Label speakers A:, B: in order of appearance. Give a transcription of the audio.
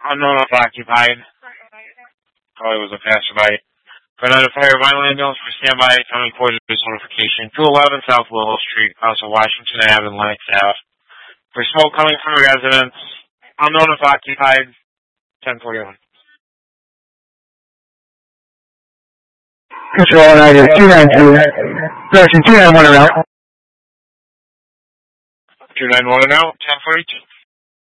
A: Unknown if occupied. Probably was a passerby. Granada Fire Vinyl Ambulance for standby. County Quarters notification. 211 South Willow Street, across of Washington Ave and Lennox Ave. For smoke coming from a residence. Unknown if occupied. 1041.
B: Control 292. Direction 291 around.
A: 291 and out. 1042.